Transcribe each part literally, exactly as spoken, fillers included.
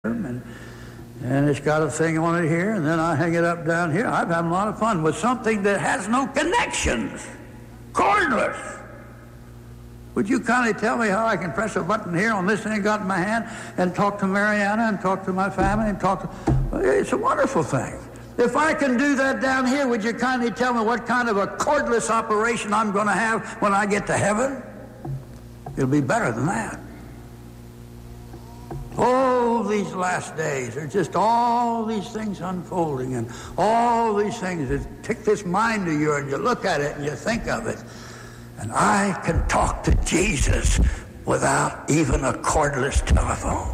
and and it's got a thing on it here, and then I hang it up down here. I've had a lot of fun with something that has no connections, cordless. Would you kindly tell me how I can press a button here on this thing I got in my hand and talk to Mariana and talk to my family and talk to... It's a wonderful thing. If I can do that down here, would you kindly tell me what kind of a cordless operation I'm going to have when I get to heaven? It'll be better than that. Oh, these last days, there's just all these things unfolding and all these things that take this mind of yours, and you look at it and you think of it. And I can talk to Jesus without even a cordless telephone.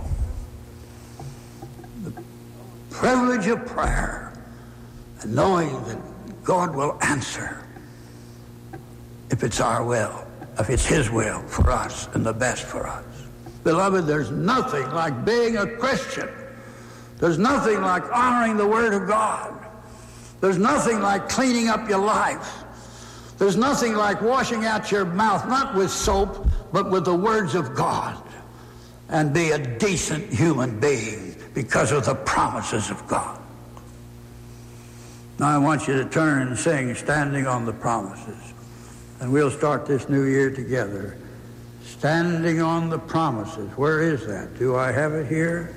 The privilege of prayer and knowing that God will answer if it's our will, if it's His will for us and the best for us. Beloved, there's nothing like being a Christian. There's nothing like honoring the Word of God. There's nothing like cleaning up your life. There's nothing like washing out your mouth, not with soap, but with the words of God, and be a decent human being because of the promises of God. Now I want you to turn and sing Standing on the Promises, and we'll start this new year together. Standing on the Promises. Where is that? Do I have it here?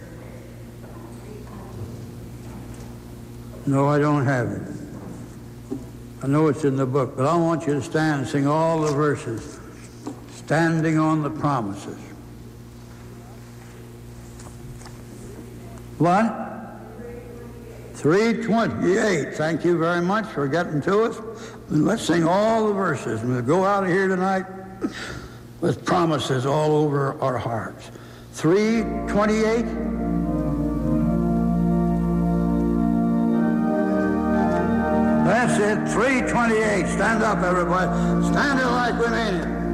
No, I don't have it. I know it's in the book, but I want you to stand and sing all the verses. Standing on the Promises. What? three twenty-eight. Thank you very much for getting to us. And let's sing all the verses. And we'll go out of here tonight with promises all over our hearts. three twenty-eight. That's it, three twenty-eight. Stand up, everybody. Stand it like we mean it.